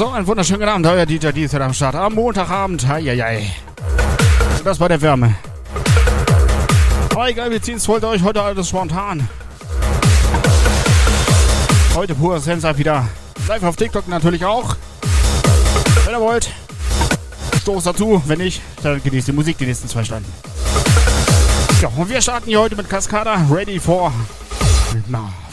So, einen wunderschönen guten Abend, euer DJ Dies am Start. Am Montagabend, heieiei. Das bei der Wärme. Aber egal, wir ziehen es für euch heute alles spontan. Heute pure Sense wieder. Live auf TikTok natürlich auch. Wenn ihr wollt, stoßt dazu. Wenn nicht, dann genießt die Musik die nächsten 2 Stunden. Ja, und wir starten hier heute mit Cascada. Ready for... Now.